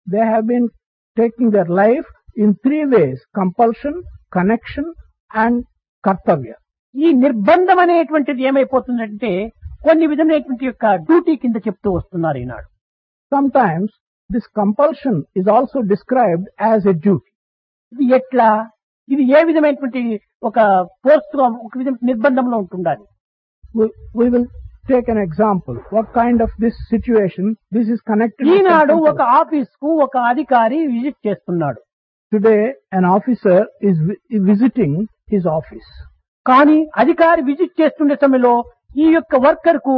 they have been taking their life in three ways: compulsion, connection and kartavya. ఈ నిర్బంధం అనేటువంటిది ఏమైపోతుందంటే కొన్ని విధమైనటువంటి యొక్క డ్యూటీ కింద చెప్తూ వస్తున్నారు ఈనాడు. Sometimes this compulsion is also described as a duty. ఇది ఎట్లా, ఇది ఏ విధమైనటువంటి ఒక ఫోర్స్ ఒక విధమైన నిర్బంధంలో ఉంటుండాలి. We will take an example. What kind of this situation? This is connected. ఈనాడు ఒక ఆఫీస్ కు ఒక అధికారి విజిట్ చేస్తున్నాడు. Today an officer is visiting his office. కానీ అధికారి విజిట్ చేస్తుండే సమయంలో ఈ యొక్క వర్కర్ కు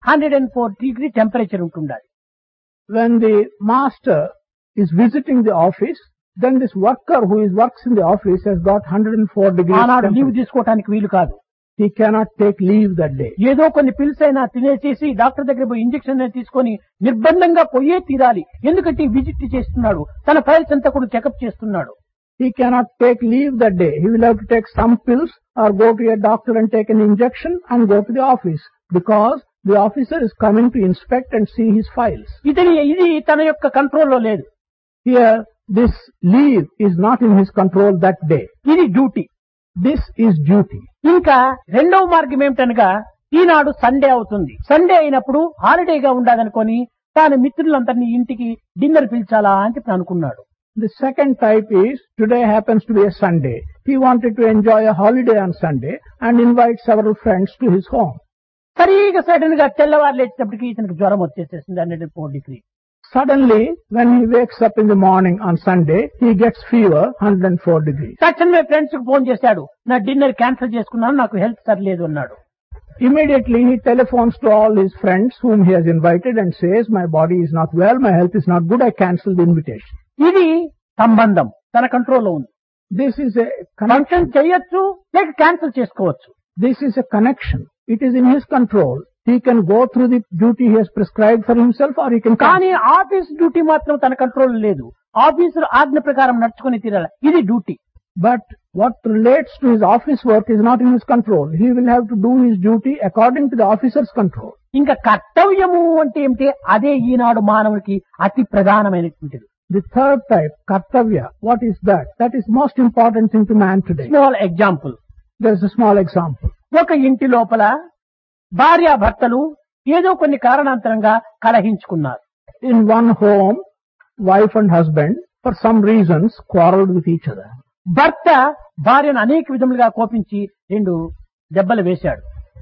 104 డిగ్రీ టెంపరేచర్ ఉంటుండాలి. When the master is visiting the office, then this worker who works in the office has got 104 degrees ఆనాడు లీవ్ temperature. తీసుకోవడానికి వీలు కాదు. He cannot take leave that day. ఏదో కొన్ని పిల్స్ అయినా తినేసేసి డాక్టర్ దగ్గర పోయి ఇంజక్షన్ తీసుకొని నిర్బంధంగా పోయే తీరాలి. ఎందుకంటే విజిట్ చేస్తున్నాడు, తన ఫైల్స్ అంతా కూడా చెకప్ చేస్తున్నాడు. He cannot take leave that day. He will have to take some pills or go to a doctor and take an injection and go to the office, because the officer is coming to inspect and see his files. ఇది తన యొక్క కంట్రోల్లో లేదు. Here, this leave is not in his control that day. ఇది duty. This is duty. ఇంకా రెండవ మార్గం ఏమిటనగా ఈనాడు Sunday అవుతుంది. సండే అయినప్పుడు హాలిడేగా ఉండాలనుకొని తాను మిత్రులందరినీ ఇంటికి డిన్నర్ పిలిచాలా అని చెప్పి అనుకున్నాడు. The second type is, today happens to be a Sunday. He wanted to enjoy a holiday on Sunday and invite several friends to his home. సరిగా సడన్ గా తెల్లవారు లేచేటప్పటికి ఇతనికి జ్వరం వచ్చేసేసింది 104 degree. Suddenly, when he wakes up in the morning on Sunday, he gets fever 104 degrees. తక్షణమే friends కు phone చేశాడు, నా dinner cancel చేసుకున్నాను, నాకు హెల్త్ సరిలేదు అన్నాడు. Immediately he telephones to all his friends whom he has invited and says, my body is not well, my health is not good, I cancel the invitation. ఇది సంబంధం తన కంట్రోల్లో ఉంది. This is a function connection. చేయొచ్చు లేక cancel చేసుకోవచ్చు. This is a connection. It is in his control. He can go through the duty he has prescribed for himself, or he can కానీ cancel. Office duty మాత్రం తన control లేదు. Officer ఆజ్ఞ ప్రకారం నడుచుకుని తీరాలి. ఇది duty. But what relates to his office work is not in his control. He will have to do his duty according to the officer's control. ఇంకా కర్తవ్యము అంటే ఏమిటి, అదే ఈనాడు మానవునికి అతి ప్రధానమైనటువంటిది. The third type, kartavya, what is that? That is most important thing to man today. Small example. There is a small example. ఒక ఇంటి లోపల భార్యాభర్తలు ఏదో కొన్ని కారణాంతరంగా కలహించుకున్నారు. In one home, wife and husband, for some reasons, quarreled with each other. భర్త భార్యను అనేక విధములుగా కోపించి 2 దెబ్బలు వేశాడు.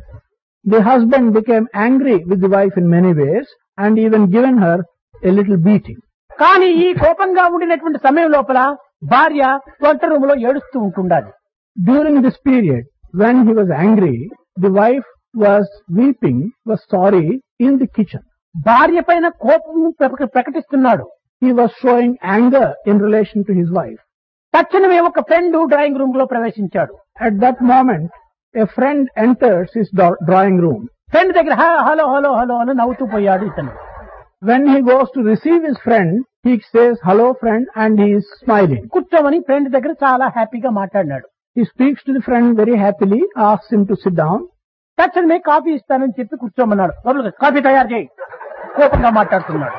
The husband became angry with the wife in many ways and even given her a little beating. కానీ ఈ కోపంగా ఉండినటువంటి సమయం లోపల భార్య వంట రూమ్ లో ఏడుస్తూ ఉంటుండాలి. During this period, when he was angry, the wife was weeping, was sorry in the kitchen. భార్య పైన కోపం ప్రకటిస్తున్నాడు. He was showing anger in relation to his wife. తక్షణమే ఒక ఫ్రెండ్ డ్రాయింగ్ రూమ్ లో ప్రవేశించాడు. At that moment, a friend enters his drawing room. Friend దగ్గర hello hello hello అని నవ్వుతూ పోయాడు ఇతను. When he goes to receive his friend, he says, hello friend, and he is smiling. కూర్చోమని friend దగ్గర చాలా హ్యాపీగా మాట్లాడినాడు. He speaks to the friend very happily, asks him to sit down. తక్షణమే కాఫీ ఇస్తానని చెప్పి కూర్చోమన్నాడు. కాఫీ తయారు చేయి, కోపంగా మాట్లాడుతున్నాడు.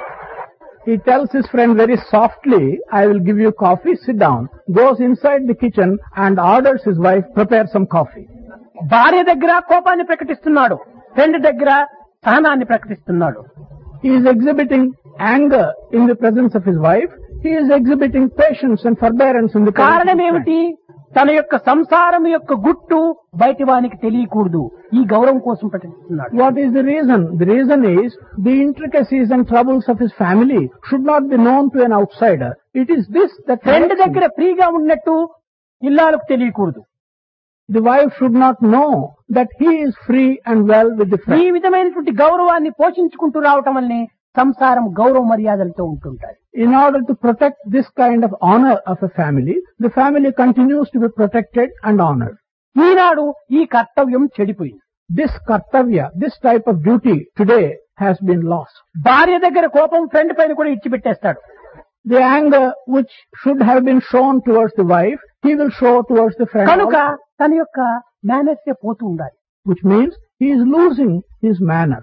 He tells his friend very softly, I will give you coffee, sit down. Goes inside the kitchen and orders his wife, prepare some coffee. భార్య దగ్గర కోపాన్ని ప్రకటిస్తున్నాడు, ఫ్రెండ్ దగ్గర సహనాన్ని ప్రకటిస్తున్నాడు. He is exhibiting anger in the presence of his wife. He is exhibiting patience and forbearance in the presence of కారణం his friend. ఏమిటి, తన యొక్క సంసారం యొక్క గుట్టు బయటి వానికి తెలియకూడదు, ఈ గౌరవం కోసం ప్రకటిస్తున్నాడు. What is the reason? The reason is the intricacies and troubles of his family should not be known to an outsider. It is this that friend makes him- దగ్గర ఫ్రీగా ఉన్నట్టు ఇల్లాలకు తెలియకూడదు. the wife should not know that he is free and well with the ఈ friend. విధమైనటువంటి గౌరవాన్ని పోషించుకుంటూ రావటం వల్లనే సంసారం గౌరవ మర్యాదలతో ఉంటుంటాయి. In order to protect this kind of honor of a family, the family continues to be protected and honored. ఈనాడు ఈ కర్తవ్యం చెడిపోయింది. This kartavya, this type of duty today has been lost. భార్య దగ్గర కోపం ఫ్రెండ్ పైన కూడా ఇచ్చిపెట్టేస్తాడు. The anger which should have been shown towards the wife, he will show towards the friend కనుక also, తన యొక్క మేనర్స్ పోతూ ఉండాలి. which means he is losing his manners.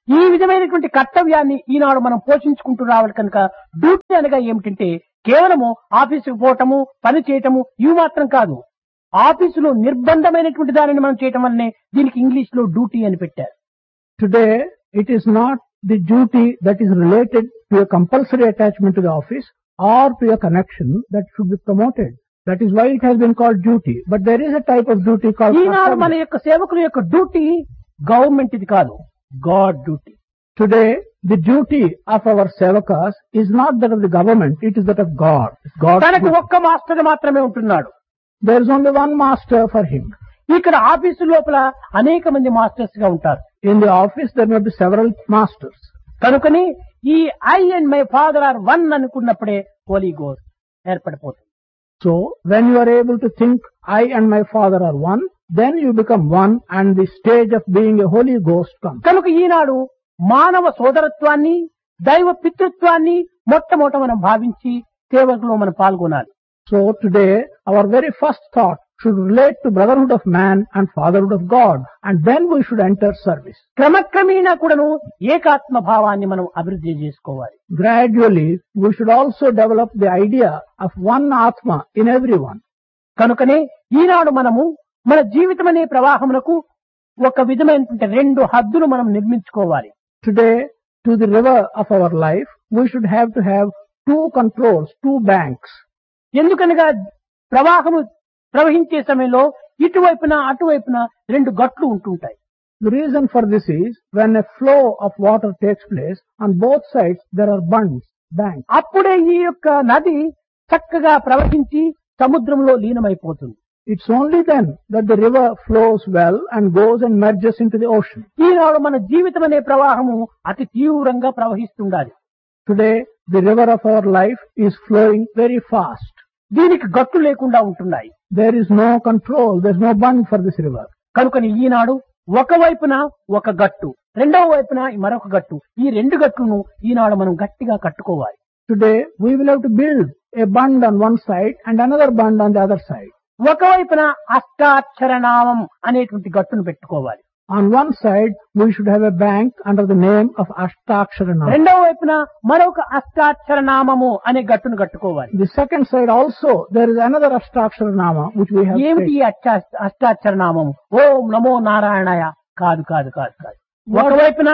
ఈ విధమైనటువంటి కర్తవ్యాన్ని ఈనాడు మనం పోషించుకుంటూ రావాలి కనుక డ్యూటీ అనగా ఏమిటంటే కేవలము ఆఫీసుకు పోవటము పని చేయటము ఇవి మాత్రం కాదు. ఆఫీసులో నిర్బంధమైనటువంటి దానిని మనం చేయటం వల్లనే దీనికి ఇంగ్లీష్ లో డ్యూటీ అని పెట్టారు. Today, it is not the duty that is related to a compulsory attachment to the office or to a connection that should be promoted. That is why it has been called duty. But there is a type of duty called ఈనాడు మన कर्तव्य. యొక్క సేవకుల యొక్క duty government ఇది కాదు, guard duty. Today, the duty of our sevakas is not that of the government, it is that of God. It's God's తనకు duty. ఒక్క master మాత్రమే ఉంటున్నాడు. There is only one master for him. ఇక్కడ office లోపల అనేక మంది masters గా ఉంటారు. In the office, there may be several masters. కనుకని ఈ I and my father are one అనుకున్నప్పుడే Holi ghost ఏర్పడిపోతుంది. So, when you are able to think, I and my father are one, then you become one and the stage of being a Holy Ghost comes. కనుక ఈనాడు మానవ సోదరత్వాన్ని దైవ పితృత్వాన్ని మొట్టమొదట మనం భావించి సేవకులో మనం పాల్గొనాలి. So today, our very first thought should relate to brotherhood of man and fatherhood of God, and then we should enter service. క్రమక్రమేణా కూడాను ఏకాత్మ భావాన్ని మనం అభివృద్ధి చేసుకోవాలి. Gradually, we should also develop the idea of one Atma in everyone. కనుకనే ఈనాడు మనము మన జీవితం అనే ప్రవాహమునకు ఒక విధమైనటువంటి రెండు హద్దులు మనం నిర్మించుకోవాలి. Today, to the river of our life, we should have to have two controls, two banks. ఎందుకనగా ప్రవాహము ప్రవహించే సమయంలో ఇటువైపున అటువైపున రెండు గట్లు ఉంటుంటాయి. The reason for this is, when a flow of water takes place, on both sides there are banks. అప్పుడే ఈ యొక్క నది చక్కగా ప్రవహించి సముద్రంలో లీనమైపోతుంది. It's only then that the river flows well and goes and merges into the ocean. ఈనాడు మన జీవితం అనే ప్రవాహము అతి తీవ్రంగా ప్రవహిస్తుండాలి. Today, the river of our life is flowing very fast. దీనికి గట్టు లేకుండా ఉంటున్నాయి. There is no control, there is no bund for this river. కనుకని ఈనాడు ఒకవైపున ఒక గట్టు, రెండవ వైపున మరొక గట్టు, ఈ రెండు గట్టును ఈనాడు మనం గట్టిగా కట్టుకోవాలి. Today, we will have to build a bund on one side and another bund on the other side. ఒకవైపున అష్టాక్షరనామం అనేటువంటి గట్టును పెట్టుకోవాలి. On one side, we should have a bank under the name of Ashtaksharanama. రెండవ వైపున మరొక అష్టాక్షరనామము అనే గట్టును కట్టుకోవాలి. The second side also, there is another Ashtaksharanama which we have ఏమిటి taken. ఈ అష్టాక్షరనామము? ఓం నమో నారాయణాయ కాదు కాదు కాదు కాదు. ఒకవైపున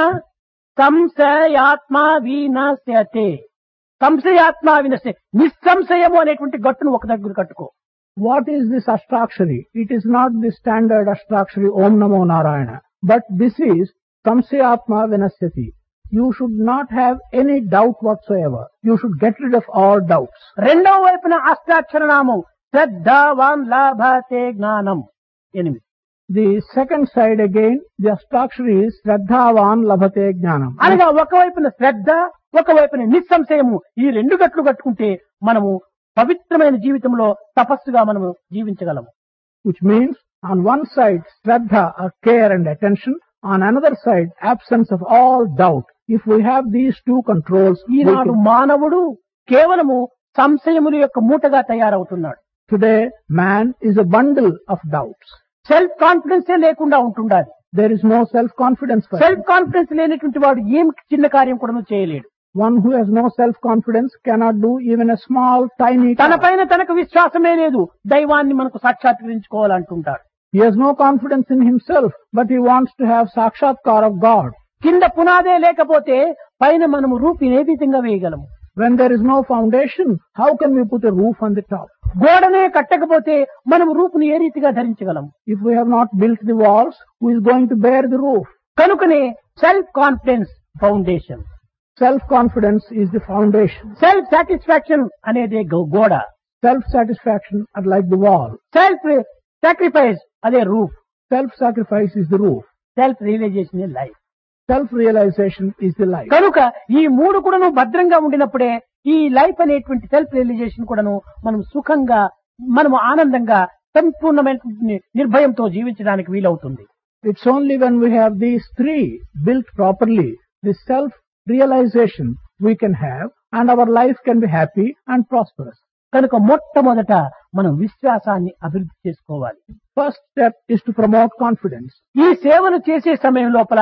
సంశయాత్మ వినశ్యతే, సంశయాత్మ వినశ్య, నిస్సంశయము అనేటువంటి గట్టును ఒక దగ్గర కట్టుకో. What is this Ashtakshari? It is not the standard Ashtakshari Om Namo Narayana, but this is Samsayatma Vinasyati. You should not have any doubt whatsoever. You should get rid of all doubts. రెండవ వైపున అష్టాక్షరనామం శ్రద్ధావాన్ లభతే జ్ఞానం 8. The second side again, the Ashtakshari is Shraddhavan Labhate Jnanam. అనగా ఒకవైపున శ్రద్ధ, ఒకవైపున నిస్సంశయము, ఈ రెండు గట్లు కట్టుకుంటే మనము పవిత్రమైన జీవితంలో తపస్సుగా మనము జీవించగలము. Which means, on one side, Shraddha or care and attention, on another side, absence of all doubt. If we have these two controls, we Eenadu can- మానవుడు కేవలము సంశయముల యొక్క మూటగా తయారవుతున్నాడు. today, man is a bundle of doubts. Self కాన్ఫిడెన్సే లేకుండా ఉంటుండాలి. There is no self-confidence for him. Self confidence లేనటువంటి వాడు ఏం చిన్న కార్యం కూడా చేయలేడు. One who has no self-confidence cannot do even a small, tiny తన task. పైన తనకు విశ్వాసమే లేదు, దైవాన్ని మనకు సాక్షాత్కరించుకోవాలంటుంటాడు. He has no confidence in himself, but he wants to have sakshatkar of God. కింద పునాదే లేకపోతే పైన మనము రూపుని ఏ విధంగా వేయగలము? When there is no foundation, how can we put a roof on the top? గోడనే కట్టకపోతే మనము రూపుని ఏ రీతిగా ధరించగలము? If we have not built the walls, who is going to bear the roof? కనుకనే self confidence foundation, Self-confidence is the foundation. Self satisfaction అనేది గోడ, Self-satisfaction are like the wall. Self sacrifice అదే roof, Self-sacrifice is the roof. Self realisation life. Self-realization is the life. కనుక ఈ మూడు కూడాను భద్రంగా ఉండినప్పుడే ఈ లైఫ్ అనేటువంటి సెల్ఫ్ రియలైజేషన్ కూడాను మనం సుఖంగా, మనము ఆనందంగా, సంపూర్ణమైన నిర్భయంతో జీవించడానికి వీలవుతుంది. It's only when we have these three built properly, the self-realization we can have, and our life can be happy and prosperous. కనుక మొట్టమొదట మనం విశ్వాసాన్ని అభివృద్ధి చేసుకోవాలి. First step is to promote confidence. ఈ సేవను చేసే సమయం లోపల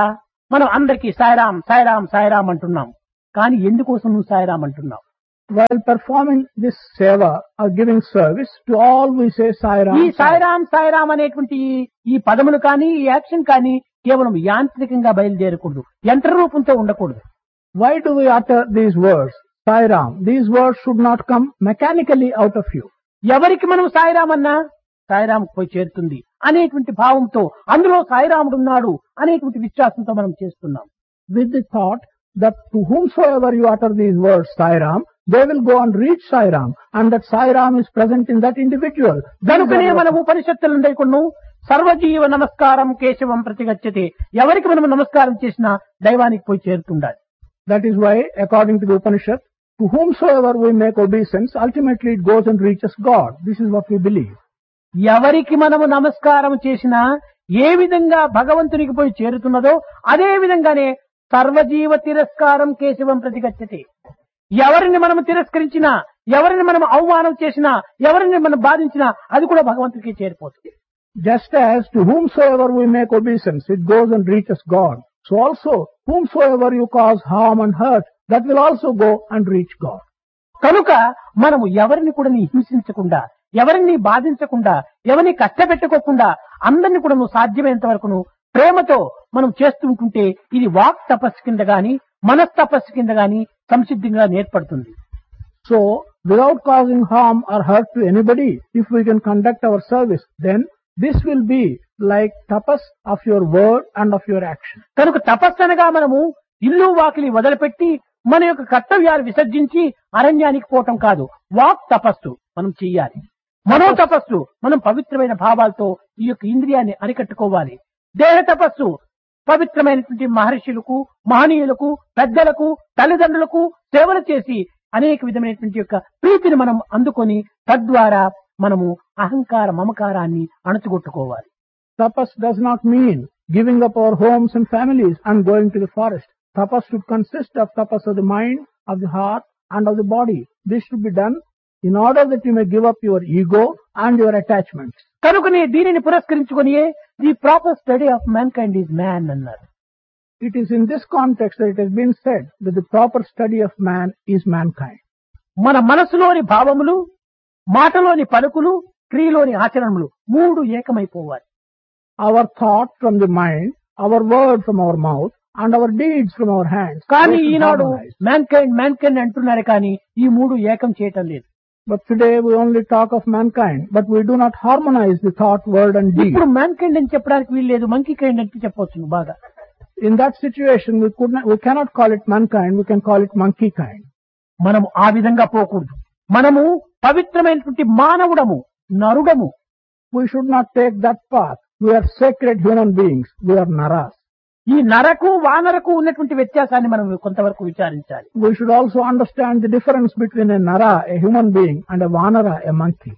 మనం అందరికీ సాయిరాం సాయిరాం సాయిరాం అంటున్నాం. కానీ ఎందుకోసం నువ్వు సాయిరాం అంటున్నావు? While performing this seva or giving service, to all we say Sai Ram. ఈ సాయిరాం సాయిరాం అనేటువంటి ఈ పదములు కానీ ఈ యాక్షన్ కానీ కేవలం యాంత్రికంగా బయలుదేరకూడదు, యంత్ర రూపంతో ఉండకూడదు. Why do we utter these words, Sai Ram? These words should not come mechanically out of you. ఎవరికి మనం సాయిరాం అన్నా సాయిరాం పోయి చేరుతుంది అనేటువంటి భావంతో, అందులో సాయిరాముడు ఉన్నాడు అనేటువంటి విశ్వాసంతో మనం చేస్తున్నాం. With the thought that to whomsoever you utter these words, Sai Ram, they will go and reach Sai Ram, and that Sai Ram is present in that individual. కనుకనే మనం ఉపనిషత్తులు లేకుండా సర్వజీవ నమస్కారం కేశవం ప్రతిగచ్చతే, ఎవరికి మనం నమస్కారం చేసినా దైవానికి పోయి చేరుతుండాలి. That is why, according to the Upanishad, to whomsoever we make obeisance, ultimately it goes and reaches God. This is what we believe. ఎవరికి మనము నమస్కారం చేసినా ఏ విధంగా భగవంతునికి పోయి చేరుతున్నదో అదే విధంగానే సర్వజీవ తిరస్కారం కేశవం ప్రతిగచ్చతే. ఎవరిని మనం తిరస్కరించినా, ఎవరిని మనం అవమానం చేసినా, ఎవరిని మనం బాధించినా అది కూడా భగవంతుడికి చేరిపోతుంది. Just as to whomsoever we make obeisance, it goes and reaches God. So also, whomsoever you cause harm and hurt, that will also go and reach God. కనుక మనము ఎవరిని కూడా హింసించకుండా, ఎవరిని బాధించకుండా, ఎవరిని కష్టపెట్టుకోకుండా అందరిని కూడా సాధ్యమైనంత వరకు ప్రేమతో మనం చేస్తుంటుంటే ఇది వాక్ తపస్సు కింద గాని మనస్తపస్సు కింద గాని సంసిద్ధంగా ఏర్పడుతుంది. So, without causing harm or hurt to anybody, if we can conduct our service, then this will be like tapas of your word and of your action. కనుక తపస్సు అనగా మనము ఇల్లు వాకిలి వదిలిపెట్టి మన యొక్క కర్తవ్యాలు విసర్జించి అరణ్యానికి పోవటం కాదు. వాక్ తపస్సు మనం చెయ్యాలి. మనో తపస్సు మనం పవిత్రమైన భావాలతో ఈ యొక్క ఇంద్రియాన్ని అరికట్టుకోవాలి. దేహ తపస్సు పవిత్రమైనటువంటి మహర్షులకు, మహనీయులకు, పెద్దలకు, తల్లిదండ్రులకు సేవలు చేసి అనేక విధమైనటువంటి యొక్క ప్రీతిని మనం అందుకొని తద్వారా మనము అహంకార మమకారాన్ని అణచుగొట్టుకోవాలి. Tapas does not mean giving up our homes and families and going to the forest. Tapas should consist of tapas of the mind, of the heart and of the body. This should be done in order that you may give up your ego and your attachments. కనుకనే దీనిని పురస్కరించుకొని the proper study of man kind is man అన్నారు. It is in this context that it has been said that the proper study of man is mankind. మన మనసులోని భావములు, మాటలోని పలుకులు, క్రియలోని ఆచరణలు మూడు ఏకమైపోవాలి. Our thought from the mind, our word from our mouth and our deeds from our hands. కానీ ఈనాడు man kind అంటున్నారు కానీ ఈ మూడు ఏకం చేయటం లేదు. But today we only talk of mankind, but we do not harmonize the thought, word and deed. ఇప్పుడు man kind అని చెప్పడానికి వీలు లేదు, మంకీ కైండ్ అంటే చెప్పవచ్చు బాగా. In that situation we cannot call it mankind, we can call it monkey kind. మనము ఆ విధంగా పోకూడదు. మనము పవిత్రమైనటువంటి మానవుడము, నరుడము. We should not take that path. We are sacred human beings. We are naras. ఈ నరకు వానరకు ఉన్నటువంటి వ్యత్యాసాన్ని మనం కొంతవరకు విచారించాలి. We should also understand the difference between a nara, a human being, and a vanara, a monkey.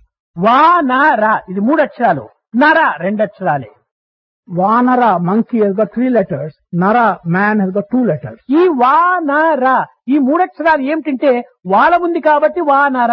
వానర ఇది మూడు అక్షరాలు, నర రెండు అక్షరాలే. Vanara, monkey, has got 3 letters. Nara, man, has got 2 letters. ఈ వానర ఈ మూడు అక్షరాలు ఏమిటంటే వాల ఉంది కాబట్టి వానర.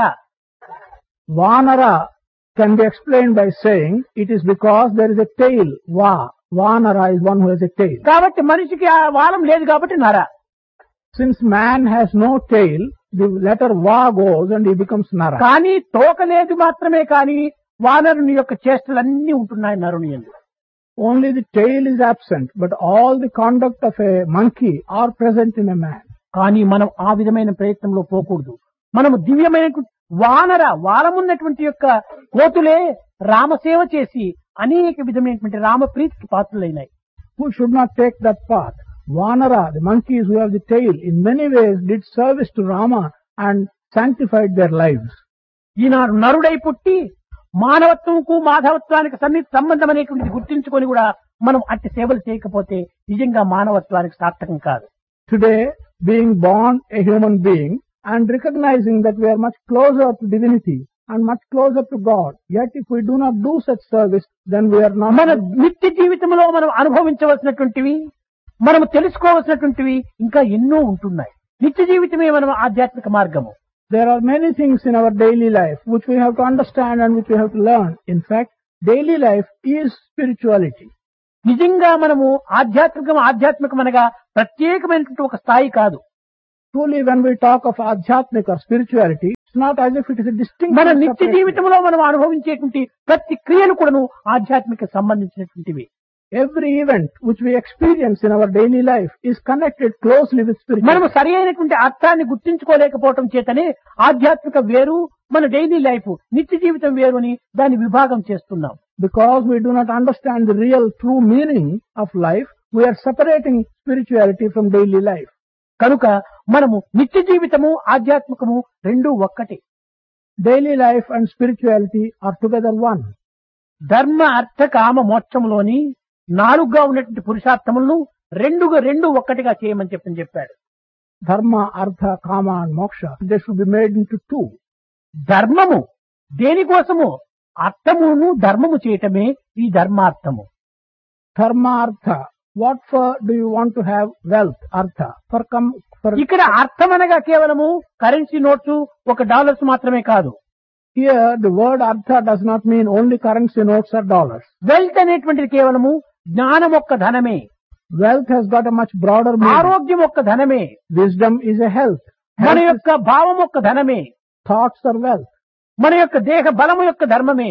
Vanara can be explained by saying it is because there is a tail. Vanara is one who has a tail. కాబట్టి మనిషికి ఆ వాలం లేదు కాబట్టి నర. Since man has no tail, the letter va goes and he becomes nara. కానీ తోక లేదు మాత్రమే కానీ వానరుని యొక్క చేష్టలన్నీ ఉంటున్నాయి నరుని యందు. Only the tail is absent, but all the conduct of a monkey are present in a man. కానీ మనం ఆ విధమైన ప్రయత్నంలో పోకూడదు. మనము దివ్యమైనటువంటి వానర వాలమున్నటువంటి యొక్క కోతులే రామసేవ చేసి అనేక విధమైనటువంటి Rama ప్రీతికి పాత్రలైనాయి. Who should not take that path? Vanara, the monkeys who have the tail, in many ways did service to Rama and sanctified their lives. ఈనాడు నరుడై పుట్టి మానవత్వంకు మాధవత్వానికి సంబంధం అనేటువంటిది గుర్తించుకొని కూడా మనం అట్టి సేవలు చేయకపోతే నిజంగా మానవత్వానికి సార్థకం కాదు. Today, being born a human being and recognizing that we are much closer to divinity and much closer to God, yet if we do not do such service, then we are not. మన నిత్య జీవితంలో మనం అనుభవించవలసినటువంటివి, మనం తెలుసుకోవలసినటువంటివి ఇంకా ఎన్నో ఉంటున్నాయి. నిత్య జీవితమే మనం ఆధ్యాత్మిక మార్గము. There are many things in our daily life which we have to understand and which we have to learn. In fact, daily life is spirituality. నిజంగా మనము ఆధ్యాత్మికం అనగా ప్రత్యేకమైనటువంటి ఒక స్థాయి కాదు. Truly, when we talk of Adhyatmika or spirituality, it's not as if it is a distinct. మన నిత్య జీవితంలో మనం అనుభవించేటువంటి ప్రతి క్రియలు కూడాను ఆధ్యాత్మిక సంబంధించినటువంటివి. Every event which we experience in our daily life is connected closely with spirituality. మనము సరి అయినటువంటి అర్థాన్ని గుర్తించుకోలేకపోవటం చేతనే ఆధ్యాత్మిక వేరు, మన డైలీ లైఫ్ నిత్య జీవితం వేరు అని దాన్ని విభాగం చేస్తున్నాం. Because we do not understand the real true meaning of life, we are separating spirituality from daily life. కనుక మనము నిత్య జీవితము ఆధ్యాత్మికము రెండూ ఒక్కటే. Daily life and spirituality are together one. ధర్మ అర్థ కామ మోక్షములోని 4గా ఉన్నటువంటి పురుషార్థములను రెండు ఒక్కటిగా చేయమని చెప్పాడు. Dharma, Artha, Kama and Moksha, they should be made into two. ధర్మము దేనికోసము? అర్థమును ధర్మము చేయటమే ఈ ధర్మార్థము. Dharma, Artha. What for do you want to have wealth, Artha? For ఇక్కడ అర్థం అనగా కేవలము కరెన్సీ నోట్స్ $1 మాత్రమే కాదు. Here the word Artha does not mean only currency notes or dollars. Wealth అనేటువంటిది కేవలము జ్ఞానం ఒక్క ధనమే. Wealth has got a much broader meaning. ఆరోగ్యం ఒక్క ధనమే. Wisdom is a health. మన యొక్క భావం ఒక్క ధనమే. Thoughts are wealth. మన యొక్క దేహ బలము యొక్క ధనమే.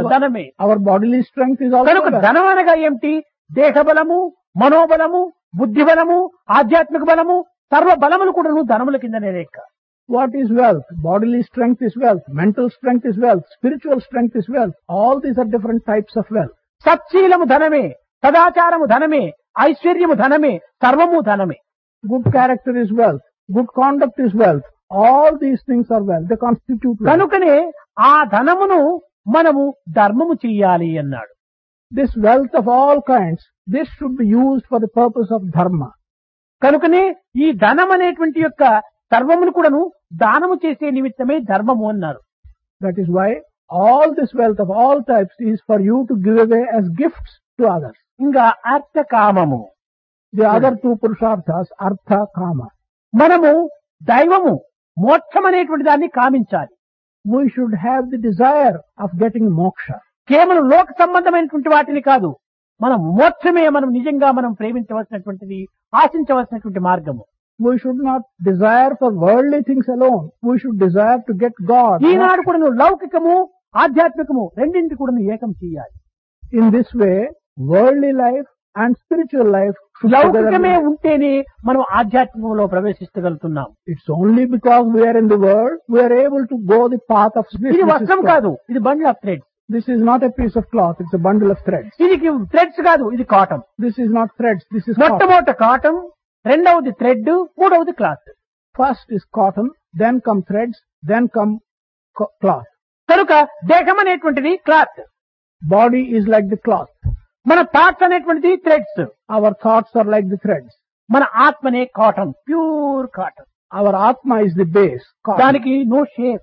Our bodily strength is also కనుక wealth. ధనం అనగా ఏమిటి? దేహ బలము, మనోబలము, బుద్ధి బలము, ఆధ్యాత్మిక బలము, సర్వ బలములు కూడా ధనముల కిందనే లెక్క. What is wealth? Bodily strength is wealth. Mental strength is wealth. Spiritual strength is wealth. All these are different types of wealth. సత్శీలము ధనమే, సదాచారము ధనమే, ఐశ్వర్యము ధనమే, సర్వము ధనమే. Good character is wealth. Good conduct is wealth. All these things are wealth. They constitute wealth. కనుకనే ఆ ధనమును మనము ధర్మము చెయ్యాలి అన్నాడు. This wealth of all kinds, this should be used for the purpose of dharma. కనుకనే ఈ ధనం అనేటువంటి యొక్క సర్వమును కూడాను దానము చేసే నిమిత్తమే ధర్మము అన్నారు. That is why all this wealth of all types is for you to give away as gifts to others. ఇంకా అర్థ కామము. The other two purusharthas, Artha, Kama. మనము దైవము మోక్షం అనేటువంటి దాన్ని కామించాలి. We should have the desire of getting moksha. కేవలం లోక సంబంధమైనటువంటి వాటిని కాదు, మనం మోక్షమే మనం నిజంగా మనం ప్రేమించవలసినటువంటిది, ఆశించవలసినటువంటి మార్గము. We should not desire for worldly things alone. We should desire to get God. ఈనాడు కూడా నువ్వు లౌకికము ఆధ్యాత్మికము రెండింటి కూడా నువ్వు ఏకం చేయాలి. In this way, worldly life and spiritual life should లౌకికమే together. ఉంటేనే మనం ఆధ్యాత్మికంలో ప్రవేశించగలుగుతున్నాం. It's only because we are in the world, we are able to go the path of ఇది వస్త్రం కాదు, ఇది bundle of threads. This is not a piece of cloth, it's a bundle of threads. ఇది threads కాదు, ఇది cotton. This is not threads, this is cotton. మొట్టమొదట cotton, రెండవది thread, మూడవది cloth. First is cotton, then come threads, then come cloth. కనుక దేహం అనేటువంటిది cloth, Body is like the cloth. మన థాట్స్ అనేటువంటిది threads, Our thoughts are like the threads. మన ఆత్మనే cotton, pure cotton. Our Atma is the base. Cotton. దానికి no shape.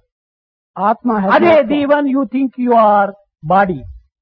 Atma has అదే no the form. One you think you or body.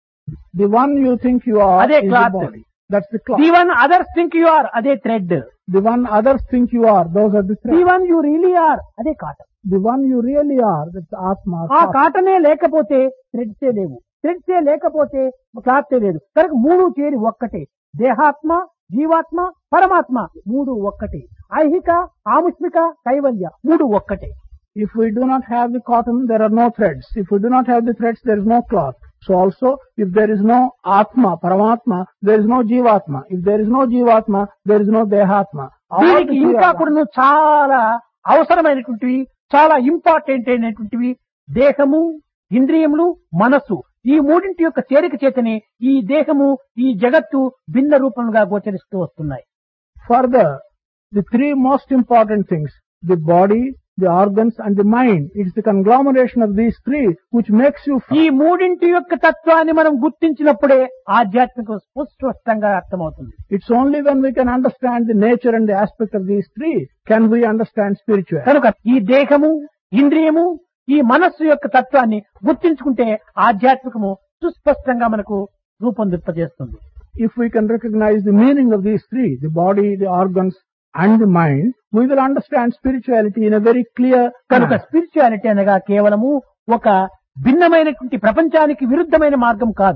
The one you think you are అదే is the cloth. body. That's the cloth. The one others think you are అదే thread. The one others think you are, those are the the threads. One you really are అదే cotton. The one you really are, that's Atma. ఆ cotton. కాటనే లేకపోతే థ్రెడ్సే లేవు, థ్రెడ్సే లేకపోతే క్లాతే లేదు. కనుక మూడు చేరి ఒక్కటే. దేహాత్మ, జీవాత్మ, పరమాత్మ మూడు ఒక్కటే. ఐహిక, ఆముష్మిక, కైవల్య మూడు ఒక్కటే. If we do not have the cotton, there are no threads. If we do not have the threads, there is no cloth. So also, if there is no Atma, Paramatma, there is no Jivatma. If there is no Jivatma, there is no Dehatma. All the దీనికి three ఇంకా are కూడా చాలా అవసరమైనటువంటివి, చాలా important అయినటువంటివి దేహము, ఇంద్రియములు, మనస్సు. ఈ మూడింటి యొక్క చేరిక చేతనే ఈ దేహము, ఈ జగత్తు భిన్న రూపంగా గోచరిస్తూ వస్తున్నాయి. Further, the three most important things, the body, the organs and the mind, it's the conglomeration of these three which makes you ఈ మూడింటి యొక్క తత్వాన్ని మనం గుర్తించినప్పుడే ఆధ్యాత్మిక స్పష్టంగా అర్థమవుతుంది. It's only when we can understand the nature and the aspect of these three can we understand spirituality. కనుక ఈ దేహము, ఇంద్రియము, ఈ మనస్సు యొక్క తత్వాన్ని గుర్తించుకుంటే ఆధ్యాత్మికము సుస్పష్టంగా మనకు రూపొందింపజేస్తుంది. If we can recognize the meaning of these three, the body, the organs and the mind, we will understand spirituality in a very clear కనుక manner. స్పిరిచువాలిటీ అనగా కేవలము ఒక భిన్నమైనటువంటి ప్రపంచానికి విరుద్ధమైన మార్గం కాదు.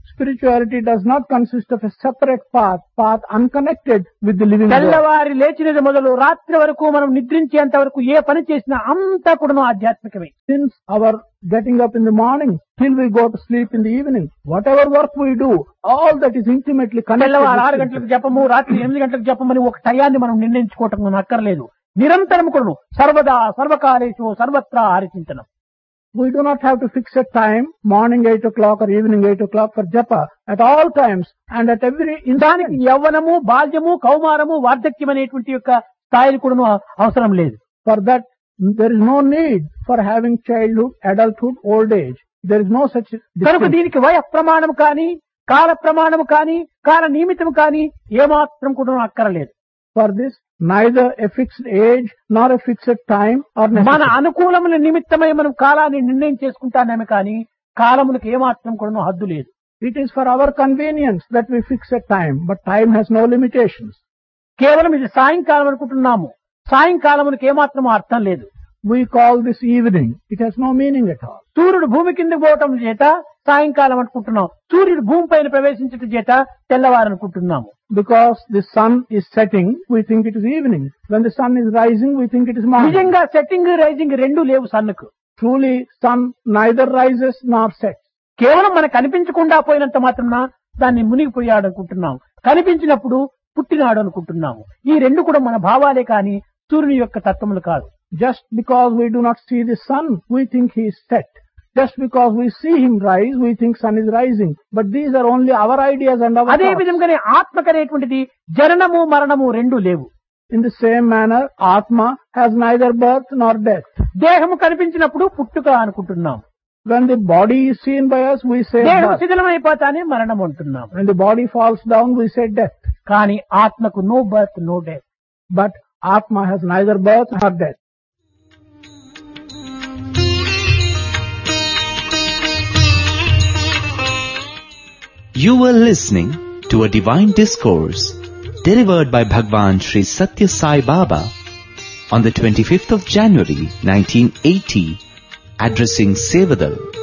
Spirituality does not consist of a separate path unconnected with the living world. తెల్లవారి లేచినది మొదలు రాత్రి వరకు మనం నిద్రించేంత వరకు ఏ పని చేసినా అంతా కూడా ఆధ్యాత్మికమే. Since our getting up in the morning till we go to sleep in the evening, whatever work we do, all that is intimately connected. తెల్లవారు 6 గంటలకు జపము, రాత్రి 8 గంటలకు జపమని ఒక టయాన్ని మనం నిర్ణయించుకోవటం అక్కర్లేదు. నిరంతరం కూడా సర్వదా సర్వకాలేషు సర్వత్రా హరిచింతనం. We do not have to fix a time, morning 8 o'clock or evening 8 o'clock for japa. At all times and at every దానికి instant. యవ్వనము, బాల్యము, కౌమారము, వార్ధక్యం అనేటువంటి యొక్క స్థాయిలు కూడా అవసరం లేదు. For that, there is no need for having childhood, adulthood, old age. There is no such కనుక distinction. దీనికి వయ ప్రమాణం కానీ, కాల ప్రమాణము కానీ, కాల నియమితం కానీ ఏమాత్రం కూడా అక్కరలేదు. For this, neither a fixed age nor a fixed time or మన necessity. అనుకూలముల నిమిత్తమై మనం కాలాన్ని నిర్ణయం చేసుకుంటానేమే కానీ కాలములకు ఏమాత్రం కూడా హద్దు లేదు. It is for our convenience that we fix a time, but time has no limitations. కేవలం ఇది సాయంకాలం అనుకుంటున్నాము. సాయంకాలమునికి ఏమాత్రం అర్థం లేదు. We call this evening. It has no meaning at all. సూర్యుడు భూమి కిందకు పోవటం చేత సాయంకాలం అనుకుంటున్నాం. సూర్యుడు భూమి పైన ప్రవేశించటం చేత తెల్లవారనుకుంటున్నాము. Because the sun is setting, we think it is evening. When the sun is rising, we think it is morning. నిజంగా సెట్టింగ్ రైజింగ్ రెండు లేవు సన్నుకు. Truly, sun neither rises nor sets. కేవలం మనకు కనిపించకుండా పోయినంత మాత్రాన దాన్ని మునిగిపోయాడు అనుకుంటున్నాం. కనిపించినప్పుడు పుట్టినాడు అనుకుంటున్నాము. ఈ రెండు కూడా మన భావాలే కానీ సూర్యుని యొక్క తత్వములు కాదు. Just because we do not see the sun, we think he is set. Just because we see him rise, we think sun is rising. But these are only our ideas and our అదే thoughts. విధంగానే ఆత్మకనేటువంటిది జననము మరణము రెండు లేవు. In the same manner, Atma has neither birth nor death. దేహము కనిపించినప్పుడు పుట్టుక అనుకుంటున్నాం. When the body is seen by us, we say దేహం birth. శిథిలమైపోతానే మరణం అంటున్నాం. When the body falls down, we say death. కానీ ఆత్మకు no birth no death. But Atma has neither birth nor death. You were listening to a divine discourse delivered by Bhagwan Sri Satya Sai Baba on the 25th of January 1980, addressing Sevadal,